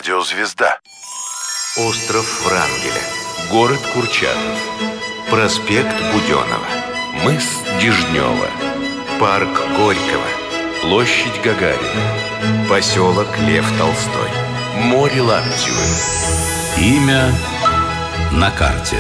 Радиозвезда. Остров Врангеля. Город Курчатов. Проспект Буденова. Мыс Дежнева. Парк Горького. Площадь Гагарина. Поселок Лев Толстой. Море Лаптевы. Имя на карте.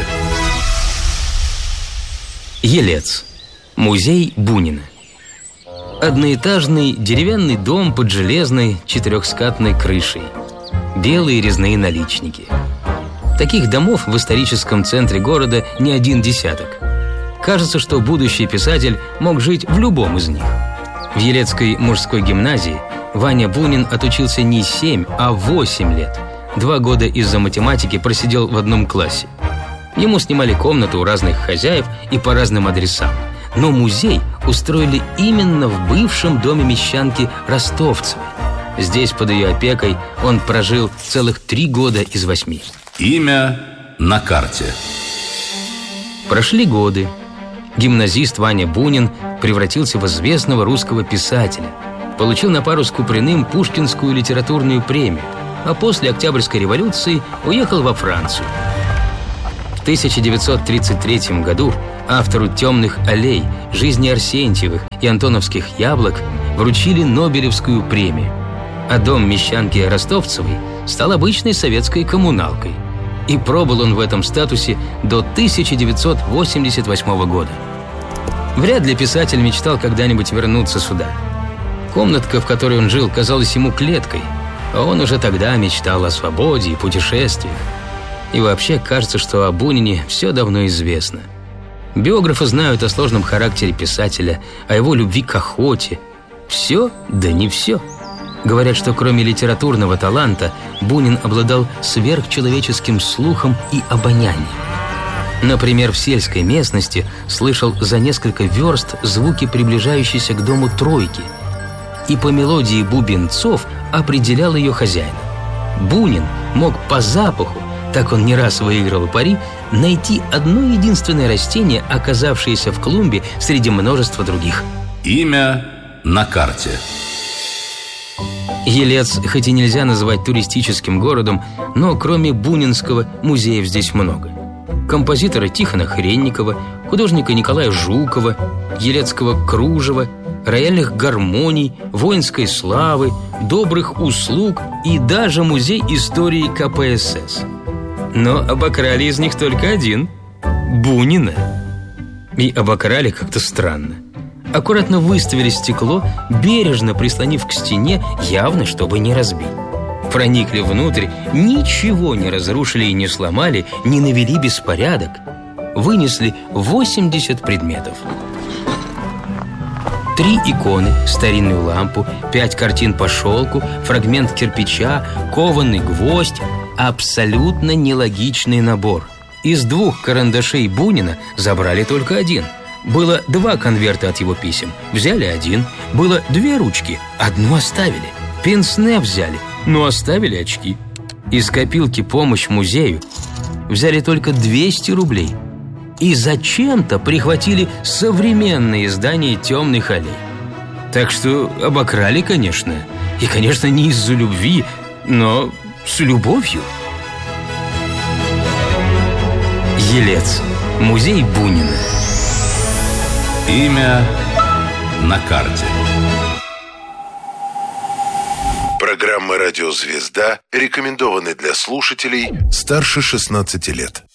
Елец. Музей Бунина. Одноэтажный деревянный дом под железной четырехскатной крышей. Белые резные наличники. Таких домов в историческом центре города не один десяток. Кажется, что будущий писатель мог жить в любом из них. В Елецкой мужской гимназии Ваня Бунин отучился не 7, а 8 лет. 2 года из-за математики просидел в одном классе. Ему снимали комнату у разных хозяев и по разным адресам. Но музей устроили именно в бывшем доме мещанки Ростовцевой. Здесь под ее опекой он прожил целых 3 года из 8. Имя на карте. Прошли годы. Гимназист Ваня Бунин превратился в известного русского писателя. Получил на пару с Куприным Пушкинскую литературную премию, а после Октябрьской революции уехал во Францию. В 1933 году автору «Темных аллей», «Жизни Арсентьевых» и «Антоновских яблок» вручили Нобелевскую премию. А дом мещанки Ростовцевой стал обычной советской коммуналкой. И пробыл он в этом статусе до 1988 года. Вряд ли писатель мечтал когда-нибудь вернуться сюда. Комнатка, в которой он жил, казалась ему клеткой, а он уже тогда мечтал о свободе и путешествиях. И вообще кажется, что о Бунине все давно известно. Биографы знают о сложном характере писателя, о его любви к охоте. Все, да не все. Говорят, что кроме литературного таланта Бунин обладал сверхчеловеческим слухом и обонянием. Например, в сельской местности слышал за несколько верст звуки, приближающиеся к дому тройки, и по мелодии бубенцов определял ее хозяина. Бунин мог по запаху, так он не раз выиграл пари, найти одно единственное растение, оказавшееся в клумбе среди множества других. Имя на карте. Елец хоть и нельзя называть туристическим городом, но кроме бунинского музеев здесь много. Композитора Тихона Хренникова, художника Николая Жукова, елецкого кружева, рояльных гармоний, воинской славы, добрых услуг и даже музей истории КПСС. Но обокрали из них только один – Бунина. И обокрали как-то странно. Аккуратно выставили стекло, бережно прислонив к стене, явно чтобы не разбить. Проникли внутрь, ничего не разрушили и не сломали, не навели беспорядок. Вынесли 80 предметов. 3 иконы, старинную лампу, 5 картин по шелку, фрагмент кирпича, кованый гвоздь. Абсолютно нелогичный набор. Из 2 карандашей Бунина забрали только 1. Было 2 конверта от его писем, взяли 1. Было 2 ручки, 1 оставили. Пенсне взяли, но оставили очки. Из копилки «Помощь музею» взяли только 200 рублей. И зачем-то прихватили современное издание «Темных аллей». Так что обокрали, конечно. И, конечно, не из-за любви, но с любовью. Елец. Музей Бунина. Имя на карте. Программа «Радиозвезда» рекомендованы для слушателей старше 16 лет.